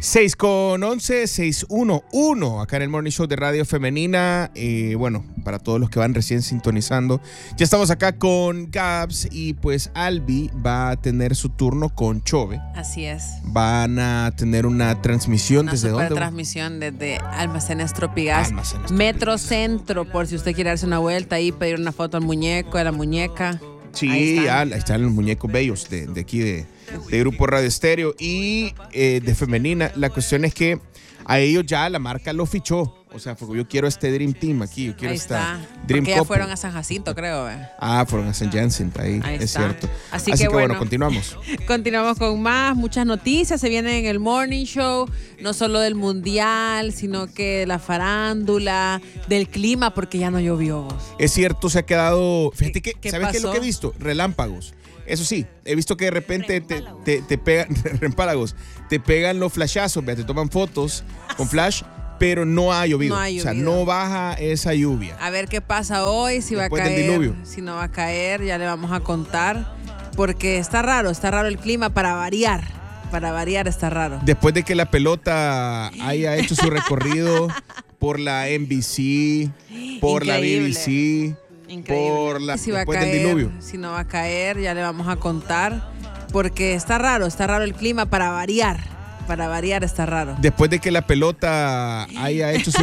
6:11, 6:11, acá en el Morning Show de Radio Femenina. Bueno, para todos los que van recién sintonizando, ya estamos acá con Gabs y pues Albi va a tener su turno con Chove. Así es. Van a tener una transmisión desde dónde. Una transmisión desde Almacenes Tropigas, Metrocentro, por si usted quiere darse una vuelta ahí, pedir una foto al muñeco, de la muñeca. Sí, ahí están los muñecos bellos de aquí de Grupo Radio Estéreo y de Femenina. La cuestión es que a ellos ya la marca lo fichó. O sea, porque yo quiero este Dream Team aquí. Yo quiero ahí esta está. Dream Porque ya Couple. fueron a San Jacinto, creo. Fueron a San Jansen, ahí es está. cierto. Así que bueno, continuamos. Continuamos con muchas noticias. Se vienen en el Morning Show, no solo del Mundial, sino que de la farándula, del clima, porque ya no llovió. Es cierto, se ha quedado... Fíjate que, ¿Qué ¿sabes qué es lo pasó? que he visto? Relámpagos. Eso sí, he visto que de repente te pegan, relámpagos, te pegan los flashazos, te toman fotos con flash, pero no ha llovido. No ha llovido. O sea, no baja esa lluvia. A ver qué pasa hoy, si Después va a del caer, diluvio. si no va a caer, ya le vamos a contar, porque está raro el clima para variar está raro. Después de que la pelota haya hecho su recorrido por la NBC, por la BBC, por la, si va a después caer, del diluvio. si no va a caer, ya le vamos a contar, porque está raro el clima para variar está raro. Después de que la pelota haya hecho su